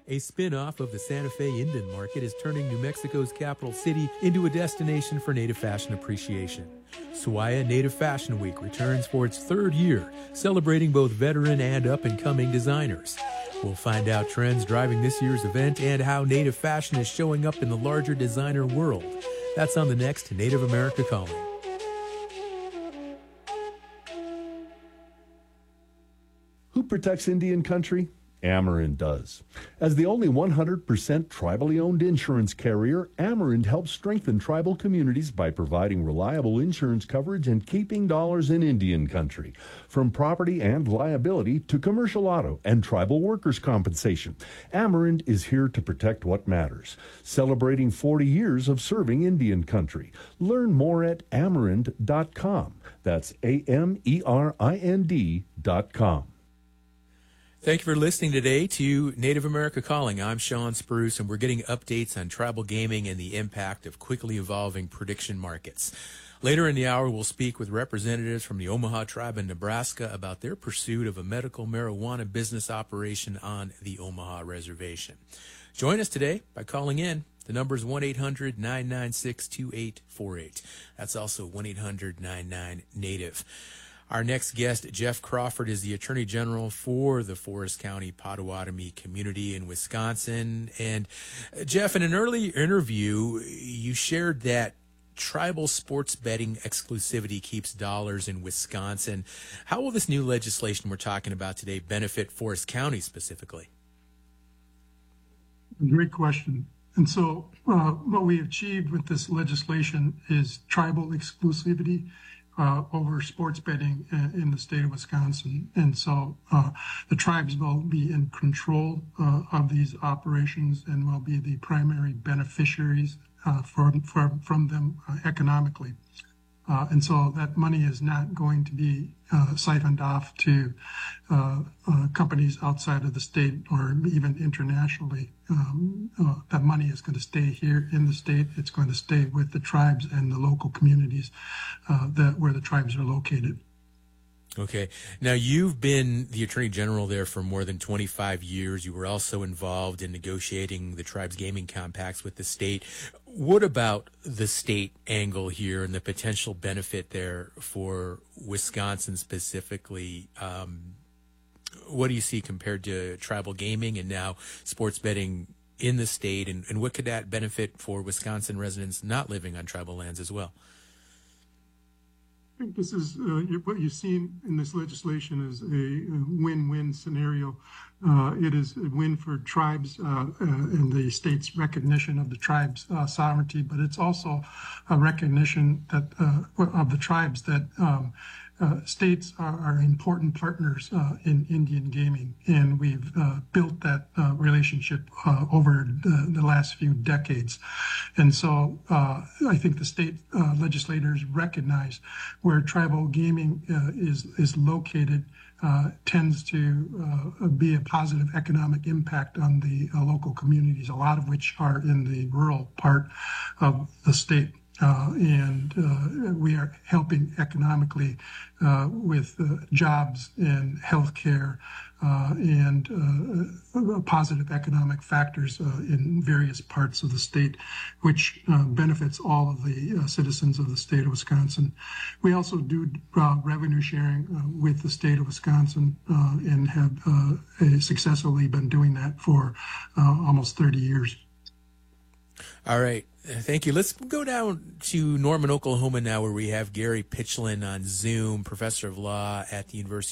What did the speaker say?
A spin-off of the Santa Fe Indian Market is turning New Mexico's capital city into a destination for Native fashion appreciation. Swaya Native Fashion Week returns for its third year, celebrating both veteran and up-and-coming designers. We'll find out trends driving this year's event and how Native fashion is showing up in the larger designer world. That's on the next Native America Calling. Who protects Indian country? Amerind does. As the only 100% tribally owned insurance carrier, Amerind helps strengthen tribal communities by providing reliable insurance coverage and keeping dollars in Indian country. From property and liability to commercial auto and tribal workers' compensation, Amerind is here to protect what matters. Celebrating 40 years of serving Indian country. Learn more at amerind.com. That's AMERIND.com. Thank you for listening today to Native America Calling. I'm Sean Spruce, and we're getting updates on tribal gaming and the impact of quickly evolving prediction markets. Later in the hour, we'll speak with representatives from the Omaha tribe in Nebraska about their pursuit of a medical marijuana business operation on the Omaha reservation. Join us today by calling in. The number is 1-800-996-2848. That's also 1-800-99-NATIVE. Our next guest, Jeff Crawford, is the Attorney General for the Forest County Potawatomi community in Wisconsin. And Jeff, in an early interview, you shared that tribal sports betting exclusivity keeps dollars in Wisconsin. How will this new legislation we're talking about today benefit Forest County specifically? Great question. And so what we achieved with this legislation is tribal exclusivity over sports betting in the state of Wisconsin. And so the tribes will be in control of these operations and will be the primary beneficiaries from them economically. And so that money is not going to be siphoned off to companies outside of the state or even internationally. That money is going to stay here in the state. It's going to stay with the tribes and the local communities where the tribes are located. Okay. Now, you've been the Attorney General there for more than 25 years. You were also involved in negotiating the tribe's gaming compacts with the state. What about the state angle here and the potential benefit there for Wisconsin specifically? What do you see compared to tribal gaming and now sports betting in the state? And what could that benefit for Wisconsin residents not living on tribal lands as well? I think this is what you've seen in this legislation is a win-win scenario. It is a win for tribes and the state's recognition of the tribes' sovereignty, but it's also a recognition that of the tribes that states are important partners in Indian gaming, and we've built that relationship over the last few decades. And so I think the state legislators recognize where tribal gaming is located tends to be a positive economic impact on the local communities, a lot of which are in the rural part of the state. We are helping economically with jobs and healthcare and positive economic factors in various parts of the state, which benefits all of the citizens of the state of Wisconsin. We also do revenue sharing with the state of Wisconsin and have successfully been doing that for almost 30 years. All right. Thank you. Let's go down to Norman, Oklahoma now, where we have Gary Pitchlin on Zoom, professor of law at the University